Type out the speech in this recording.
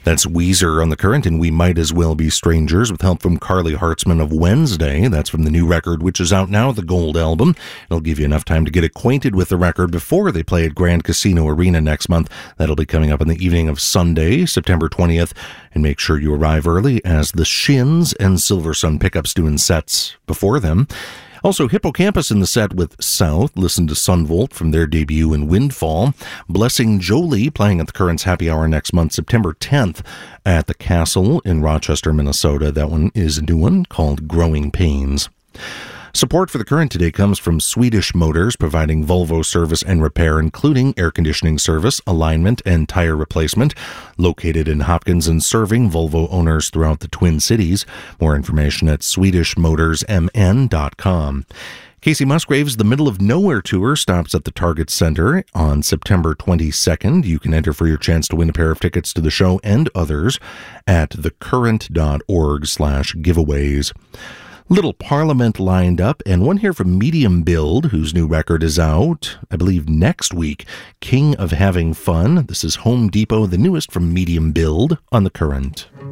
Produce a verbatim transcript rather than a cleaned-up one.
That's Weezer on The Current, and We Might As Well Be Strangers, with help from Carly Hartzman of Wednesday. That's from the new record, which is out now, the Gold Album. It'll give you enough time to get acquainted with the record before they play at Grand Casino Arena next month. That'll be coming up on the evening of Sunday, September twentieth. And make sure you arrive early, as the Shins and Silver Sun Pickups doing sets before them. Also, Hippocampus in the set with South. Listen to Sunvolt from their debut in Windfall. Blessing Jolie playing at the Current's Happy Hour next month, September tenth, at the Castle in Rochester, Minnesota. That one is a new one called Growing Pains. Support for The Current today comes from Swedish Motors, providing Volvo service and repair, including air conditioning service, alignment, and tire replacement. Located in Hopkins and serving Volvo owners throughout the Twin Cities. More information at swedish motors m n dot com. Casey Musgrave's The Middle of Nowhere Tour stops at the Target Center on September twenty-second. You can enter for your chance to win a pair of tickets to the show and others at thecurrent.org slash giveaways. Little Parliament lined up, and one here from Medium Build, whose new record is out, I believe, next week. King of Having Fun. This is Home Depot, the newest from Medium Build on The Current.